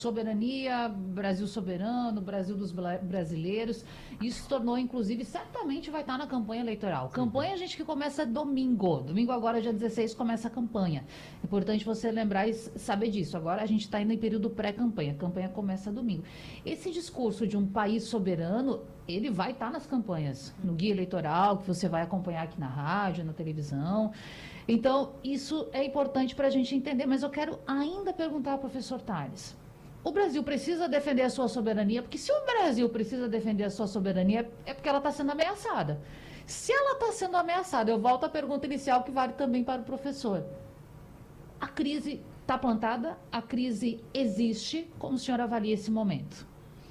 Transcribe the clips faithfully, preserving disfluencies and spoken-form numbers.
soberania, Brasil soberano, Brasil dos brasileiros. Isso se tornou, inclusive, certamente vai estar na campanha eleitoral. Campanha, a gente que começa domingo. Domingo agora, dia dezesseis, começa a campanha. Importante você lembrar e saber disso. Agora a gente está indo em período pré-campanha. A campanha começa domingo. Esse discurso de um país soberano, ele vai estar nas campanhas, no guia eleitoral, que você vai acompanhar aqui na rádio, na televisão. Então, isso é importante para a gente entender. Mas eu quero ainda perguntar ao professor Tales. O Brasil precisa defender a sua soberania, porque se o Brasil precisa defender a sua soberania, é porque ela está sendo ameaçada. Se ela está sendo ameaçada, eu volto à pergunta inicial, que vale também para o professor. A crise está plantada? A crise existe? Como o senhor avalia esse momento?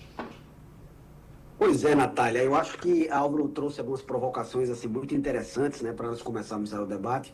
Pois é, Natália, eu acho que a Álvaro trouxe algumas provocações assim, muito interessantes, né, para nós começarmos o debate.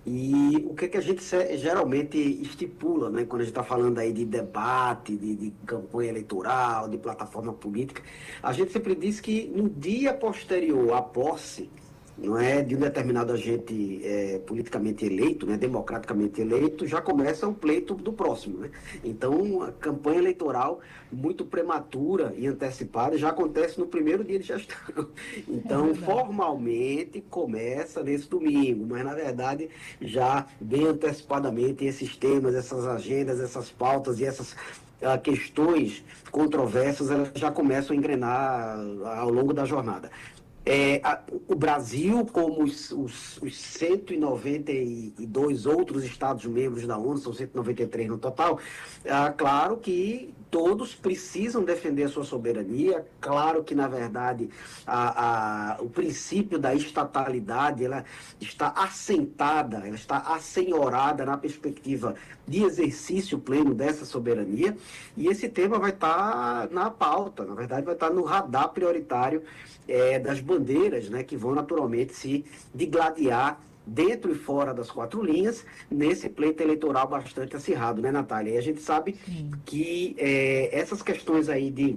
E o que, que a gente geralmente estipula, né, quando a gente está falando aí de debate, de, de campanha eleitoral, de plataforma política, a gente sempre diz que no dia posterior à posse, não é, de um determinado agente é, politicamente eleito, né, democraticamente eleito, já começa o pleito do próximo, né? Então, a campanha eleitoral muito prematura e antecipada já acontece no primeiro dia de gestão. Então, é formalmente começa nesse domingo, mas na verdade já bem antecipadamente esses temas, essas agendas, essas pautas e essas uh, questões controversas, elas já começam a engrenar ao longo da jornada. É, a, o Brasil, como os, os, os cento e noventa e dois outros Estados-membros da ONU, são cento e noventa e três no total, é, claro que todos precisam defender a sua soberania, claro que, na verdade, a, a, o princípio da estatalidade ela está assentada, ela está assenhorada na perspectiva de exercício pleno dessa soberania, e esse tema vai estar na pauta, na verdade, vai estar no radar prioritário é, das bandeiras, né, que vão naturalmente se digladiar dentro e fora das quatro linhas, nesse pleito eleitoral bastante acirrado, né, Natália? E a gente sabe Sim. que é, essas questões aí de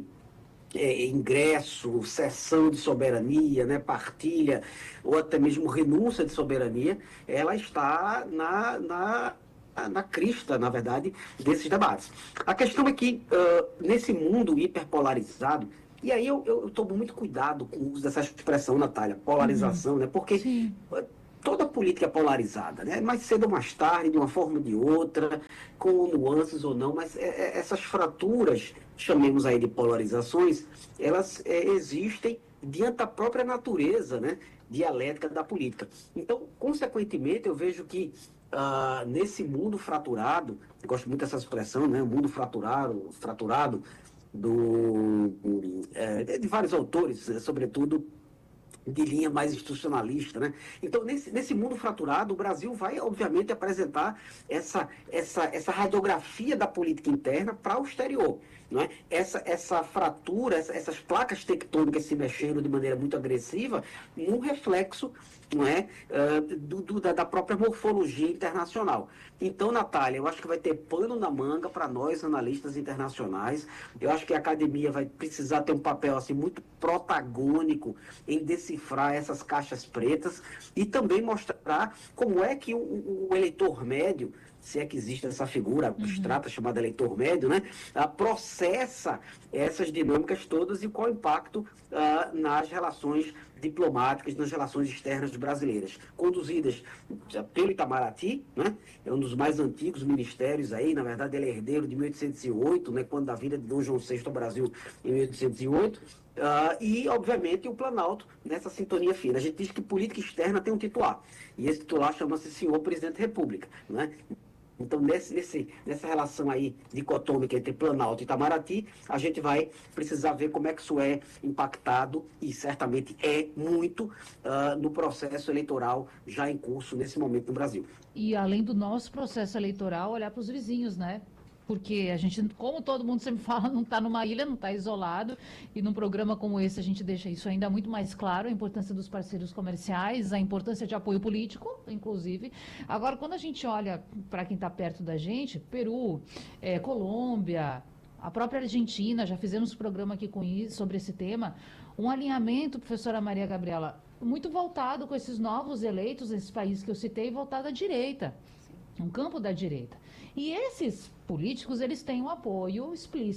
é, ingresso, cessão de soberania, né, partilha, ou até mesmo renúncia de soberania, ela está na... na na crista, na verdade, desses debates. A questão é que, uh, nesse mundo hiperpolarizado, e aí eu, eu, eu tomo muito cuidado com o uso dessa expressão, Natália, polarização, uhum. né? Porque Sim. toda política é polarizada, né? Mais cedo ou mais tarde, de uma forma ou de outra, com nuances ou não, mas é, é, essas fraturas, chamemos aí de polarizações, elas é, existem diante da própria natureza, né, dialética da política. Então, consequentemente, eu vejo que Uh, nesse mundo fraturado, eu gosto muito dessa expressão, né, o mundo fraturado, fraturado do, é, de vários autores, sobretudo de linha mais institucionalista, né? Então, nesse, nesse mundo fraturado, o Brasil vai, obviamente, apresentar essa, essa, essa radiografia da política interna para o exterior, não é? Essa, essa fratura, essa, essas placas tectônicas se mexendo de maneira muito agressiva, um reflexo, não é, uh, do, do, da própria morfologia internacional. Então, Natália, eu acho que vai ter pano na manga para nós, analistas internacionais. Eu acho que a academia vai precisar ter um papel assim, muito protagônico em decifrar essas caixas pretas e também mostrar como é que o, o eleitor médio, se é que existe essa figura abstrata uhum. chamada eleitor médio, né, uh, processa essas dinâmicas todas e qual o impacto uh, nas relações diplomáticas, nas relações externas brasileiras, conduzidas pelo Itamaraty, né, é um dos mais antigos ministérios aí, na verdade ele é herdeiro de mil oitocentos e oito, né, quando da vinda de Dom João sexto ao Brasil em mil oitocentos e oito, uh, e obviamente o Planalto nessa sintonia fina. A gente diz que política externa tem um titular, e esse titular chama-se senhor Presidente da República, né? Então, nesse, nesse, nessa relação aí dicotômica entre Planalto e Itamaraty, a gente vai precisar ver como é que isso é impactado, e certamente é muito, uh, no processo eleitoral já em curso nesse momento no Brasil. E além do nosso processo eleitoral, olhar para os vizinhos, né? Porque a gente, como todo mundo sempre fala, não está numa ilha, não está isolado, e num programa como esse a gente deixa isso ainda muito mais claro, a importância dos parceiros comerciais, a importância de apoio político, inclusive. Agora, quando a gente olha para quem está perto da gente, Peru, é, Colômbia, a própria Argentina, já fizemos programa aqui com isso, sobre esse tema, um alinhamento, professora Maria Gabriela, muito voltado com esses novos eleitos, esses países que eu citei, voltado à direita. Um campo da direita. E esses políticos, eles têm um apoio explícito